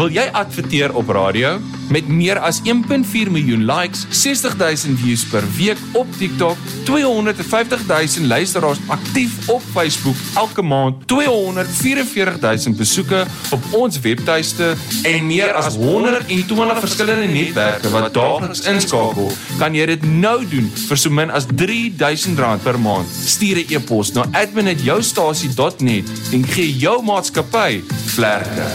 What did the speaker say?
Wil jy adverteer op radio? Met meer as 1.4 miljoen likes, 60.000 views per week op TikTok, 250.000 luisteraars aktief op Facebook elke maand, 244.000 besoeke op ons webtuiste en meer as 120 verskillende netwerke wat daagliks inskakel, kan jy dit nou doen vir so min as R3,000 per maand. Stuur 'n e-pos na admin@joustasie.net en gee jou maatskappy vlerke.